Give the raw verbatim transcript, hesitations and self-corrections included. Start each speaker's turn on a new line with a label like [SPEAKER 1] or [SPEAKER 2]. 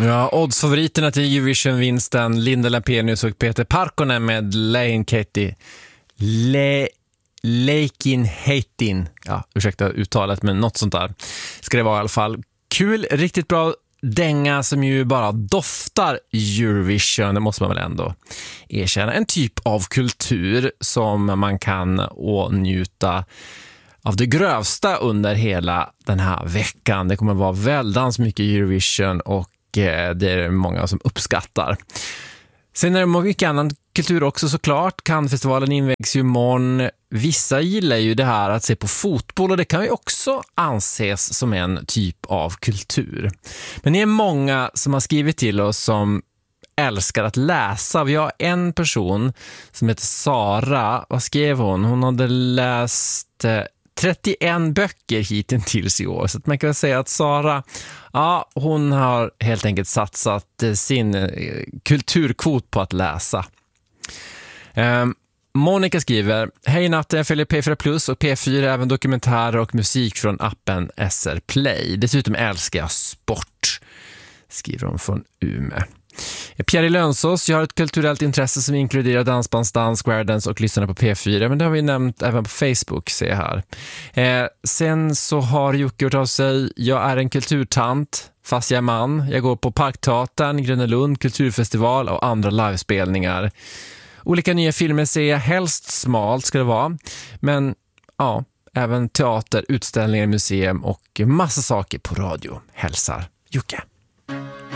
[SPEAKER 1] Ja, oddsfavoriterna till Eurovision-vinsten Linda Lampenius och Peter Parkkonen med Lein Katie Le Leikin Heitin. Ja, ursäkta uttalet, men något sånt där ska det vara i alla fall. Kul, riktigt bra dänga som ju bara doftar Eurovision, det måste man väl ändå erkänna. En typ av kultur som man kan åtnjuta av det grövsta under hela den här veckan. Det kommer vara väldans mycket Eurovision och det är många som uppskattar. Sen är det mycket annan kultur också såklart. Cannesfestivalen invägs ju imorgon. Vissa gillar ju det här att se på fotboll och det kan ju också anses som en typ av kultur. Men det är många som har skrivit till oss som älskar att läsa. Vi har en person som heter Sara. Vad skrev hon? Hon hade läst trettioen böcker hittills i år. Så att man kan väl säga att Sara, ja, hon har helt enkelt satsat sin kulturkvot på att läsa. Um, Monica skriver: Hej natten, jag följer P fyra Plus och P fyra, även dokumentärer och musik från appen S R Play. Dessutom älskar jag sport, skriver hon från Umeå. Pierre Lönsås, jag har ett kulturellt intresse som inkluderar dansbandsdans, squaredance och lyssnar på P fyra, men det har vi nämnt även på Facebook, ser jag här. Eh, sen så har Jocke gjort av sig: jag är en kulturtant, fast jag är man. Jag går på Parkteatern, Grönelund, kulturfestival och andra livespelningar. Olika nya filmer ser jag, helst smalt ska det vara. Men ja, även teater, utställningar, museum och massa saker på radio. Hälsar Jocke.